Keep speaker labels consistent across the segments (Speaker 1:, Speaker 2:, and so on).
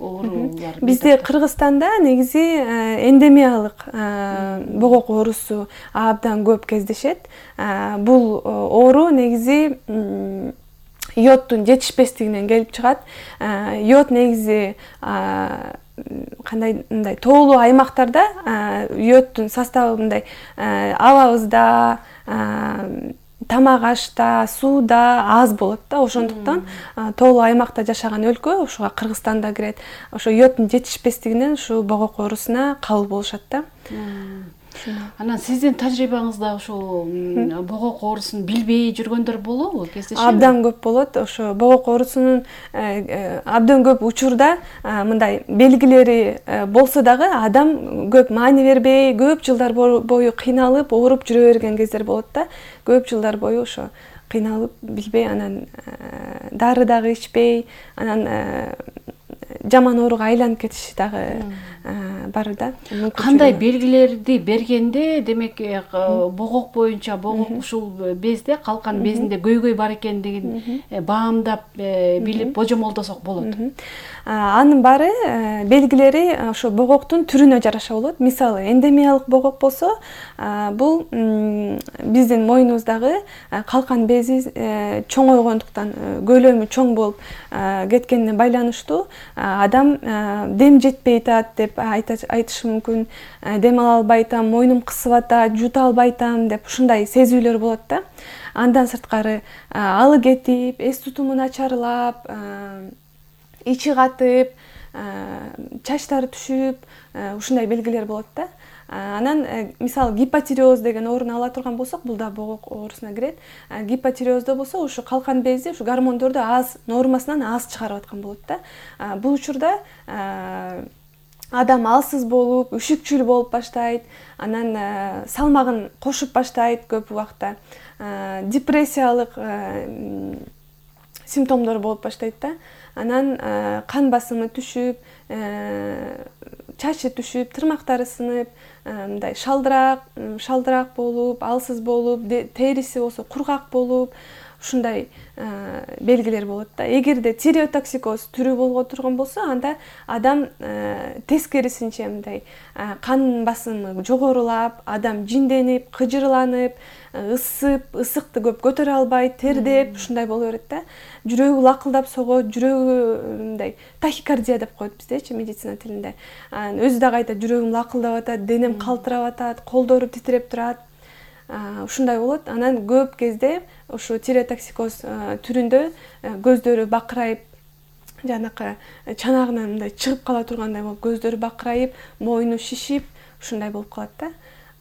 Speaker 1: оорулар?
Speaker 2: Бизде Кыргызстанда негизи эндемиялык богок оорусу абдан көп кездешет. Бул оору негизи йодтун жетишпестигинен келип чыгат. Йод негизи кандай мындай тоолуу аймактарда йодтун составы мындай абабызда, тамак ашта, сууда аз болот да. Ошондуктан тоолуу аймакта жашаган өлкө ошого Кыргызстан да кирет. Ошо йодтун жетишпестигинен ушу богок оорусуна кабыл болушат да.
Speaker 1: Анан сиздин тажрыйбаңызда ошо богок оорусун билбей жүргөндөр болобу? Кездешеби?
Speaker 2: Абдан көп болот. Ошо богок оорусунун абдан көп учурда мындай белгилери болсо дагы адам көп маани бербей, көп жылдар бою кыйналып, ооруп жүрө берген кездер болот да. Көп жылдар бою ошо кыйналып, билбей, анан дары дагы ичпей, анан жаман ооруга айланып кетиши дагы бар да.
Speaker 1: Кандай белгилерди бергенде, демек богок боюнча богок ушул безде, калкан безинде көйгөй бар экендигин баамдап билип божомолдосок болот?
Speaker 2: Анын баары белгилери ошо богоктун түрүнө жараша болот. Мисалы, эндемиялык богок болсо, бул биздин мойнубуздагы калкан бези чоңойгондуктан, көлөмү чоң болуп кеткенине байланыштуу адам дем жетпей атат деп айтышы мүмкүн. Дем ала албай атам, мойнум кысып атат, жута албай атам деп ушундай сезүүлөр болот да. Андан сырткары алы кетип, эс тутуму начарлап, ичи катып, чачтары түшүп, ушундай белгилер болот да. Анан мисалы гипотиреоз деген ооруну ала турган болсок, бул да богок оорусуна кирет. Гипотиреоздо болсо ушу калкан бези ушу гормондорду аз, нормасынан аз чыгарып аткан болот да. Бул учурда адам алсыз болуп, үшүкчүл болуп баштайт, анан салмагын кошуп баштайт көп убакта. Депрессиялык симптомдор болуп баштайт да. Анан кан басымы түшүп, чачы түшүп, тырмактары сынып, мындай шалдыраак болуп, алсыз болуп, териси болсо кургак болуп, ушундай белгилер болот да. Эгерде тиреотоксикоз түрү болго турган болсо, анда адам тескерисинче мындай кан басымы жогорулап, адам жинденип, кыжырланып, ысыкты көп көтөрө албайт, тердеп, ушундай боло берет да. Жүрөгү лакылдап согот, жүрөгү мындай тахикардия деп коет биздечи медицина тилинде. Өзү дагы айтат, жүрөгүм лакылдап атат, денем калтырап атат, колдору титиреп турат. Ушундай болот. Анан көп кезде ушу тиреотоксикоз түрүндө көздөрү бакырайып, жанакы чанагынан мындай чыгып кала тургандай болуп, көздөрү бакырайып, мойну шишип, ушундай болуп калат да.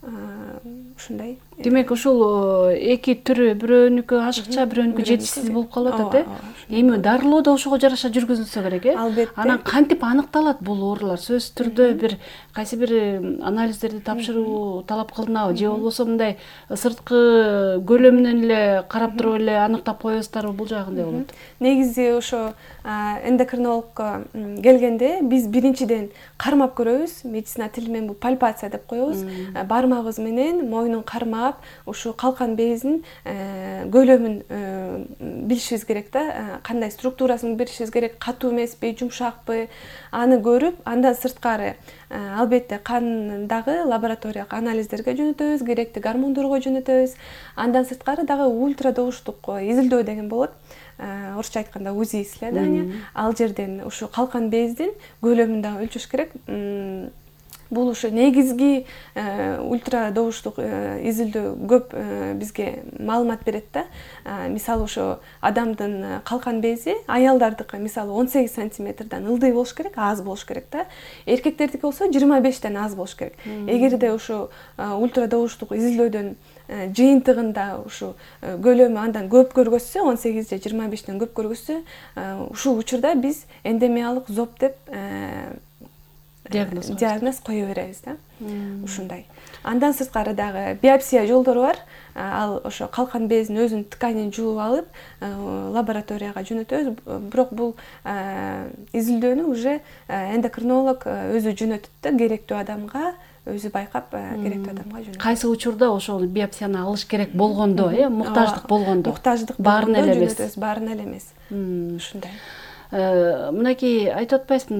Speaker 2: Ушундай.
Speaker 1: Демек ушул эки түрү, бирөөнүкү ашыкча, бирөөнүкү жетишсиз болуп калып атат, Эми дарылоо да ошого жараша жүргүзүлсө керек,
Speaker 2: Албетте.
Speaker 1: Анан кантип аныкталат бул оорулар? Сөзсүз түрдө бир кайсы бир анализдерди тапшыруу талап кылынабы, же болбосо мындай сырткы көлөмүнөн эле карап туруп эле аныктап коесуздарбы, бул жагы кандай болот?
Speaker 2: Негизи ошо эндокринологко келгенде биз биринчиден кармап көрөбүз, медицина тили менен бул пальпация деп коебуз. Бармагыбыз менен мойнун кармап, ушу калкан безин көлөмүн билишибиз керек да, кандай структурасын билишибиз керек, катуу эмеспи, жумшакпы, аны көрүп, андан сырткары албетте кандагы лабораториялык анализдерге жөнөтөбүз, керектүү гормондорго жөнөтөбүз. Андан сырткары дагы ультрадоуштук изилдөө деген болот. Орусча айтканда УЗИ исследование. Ал жерден ушу калкан бездин көлөмүн дагы өлчөш керек. Бул ушу негизги ультрадоуштук изилдөө көп бизге маалымат берет да. Мисалы ушу адамдын калкан бези, аялдардыкы мисалы 18 сантиметрден ылдый болуш керек, аз болуш керек да. Эркектердики болсо 25тен аз болуш керек. Эгерде ушу ультрадоуштук изилдөөдөн жыйынтыгында ушу көлөмү андан көп көргөзсө, 18 же 25тен көп көргөзсө, ушул учурда биз эндемиялык зоб деп диагноз кое беребиз да. Ушундай. Андан сырткары дагы биопсия жолдору бар. Ал ошо калкан безин өзүнүн тканин жууп алып, лабораторияга жөнөтөбүз. Бирок бул изилдөөнү уже эндокринолог өзү жөнөтөт да, керектүү адамга өзү байкап, керектүү адамга жөнөтөт.
Speaker 1: Кайсы учурда ошол биопсияны алыш керек болгондо, муктаждык болгондо?
Speaker 2: Муктаждык
Speaker 1: баарын эле эмес.
Speaker 2: Баарын эле эмес. Ушундай.
Speaker 1: Мынакей айтып атпайсызбы,